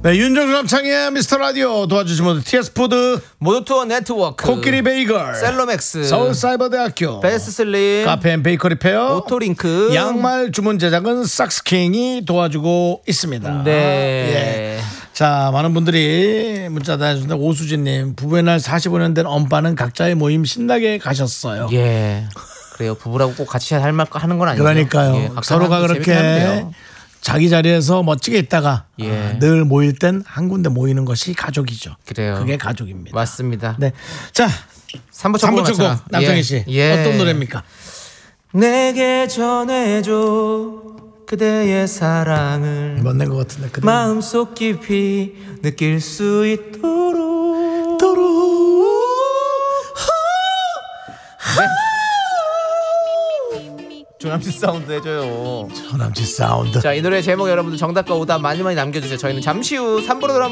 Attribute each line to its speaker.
Speaker 1: 네, 윤정수 남창의 미스터 라디오 도와주신 분들 TS푸드,
Speaker 2: 모두투어 네트워크,
Speaker 1: 코끼리 베이글,
Speaker 2: 셀로맥스,
Speaker 1: 서울사이버대학교,
Speaker 2: 베스트슬림,
Speaker 1: 카페앤베이커리 페어,
Speaker 2: 오토링크,
Speaker 1: 양말 주문 제작은 싹스킹이 도와주고 있습니다.
Speaker 2: 네.
Speaker 1: 예. 자, 많은 분들이 문자 다해주는데 오수진님, 부부의 날 45년 된 엄빠는 각자의 모임 신나게 가셨어요.
Speaker 2: 예. 그래요. 부부라고 꼭 같이 할 말 하는 건 아니죠.
Speaker 1: 그러니까요.
Speaker 2: 예, 각자
Speaker 1: 서로가
Speaker 2: 하는 거 재밌게 하면
Speaker 1: 그렇게
Speaker 2: 돼요.
Speaker 1: 자기 자리에서 멋지게 있다가
Speaker 2: 예.
Speaker 1: 늘 모일 땐 한 군데 모이는 것이 가족이죠.
Speaker 2: 그래요.
Speaker 1: 그게 가족입니다.
Speaker 2: 맞습니다.
Speaker 1: 네. 자,
Speaker 2: 3부
Speaker 1: 3부 첫 곡
Speaker 2: 맞춰라.
Speaker 1: 남창희 씨
Speaker 2: 예.
Speaker 1: 어떤 노래입니까?
Speaker 2: 내게 전해줘 그대의 사랑을
Speaker 1: 멋낸 것 같은데. 그래.
Speaker 2: 마음속 깊이 느낄 수 있도록 조남지 사운드 해줘요.
Speaker 1: 조남지 사운드.
Speaker 2: 자, 이 노래 제목 여러분들 정답과 오답 많이 남겨주세요. 저희는 잠시 후 3부로 돌아옵니다.